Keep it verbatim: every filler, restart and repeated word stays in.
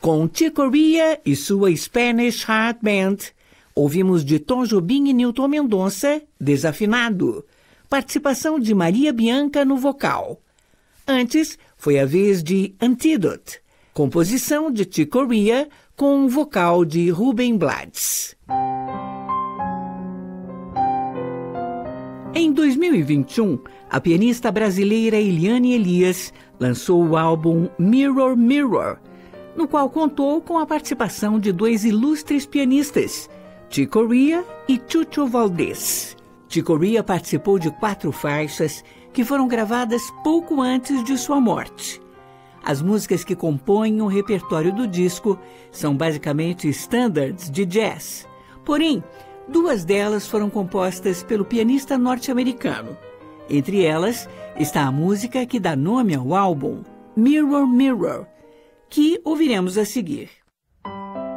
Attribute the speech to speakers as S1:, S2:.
S1: Com Chick Corea e sua Spanish Heart Band, ouvimos de Tom Jobim e Newton Mendonça, Desafinado. Participação de Maria Bianca no vocal. Antes, foi a vez de Antidote, composição de Chick Corea com o vocal de Ruben Blades. Em dois mil e vinte e um, a pianista brasileira Eliane Elias lançou o álbum Mirror Mirror, no qual contou com a participação de dois ilustres pianistas, Chick Corea e Chucho Valdés. Chick Corea participou de quatro faixas que foram gravadas pouco antes de sua morte. As músicas que compõem o repertório do disco são basicamente standards de jazz. Porém, duas delas foram compostas pelo pianista norte-americano. Entre elas está a música que dá nome ao álbum, Mirror Mirror, que ouviremos a seguir.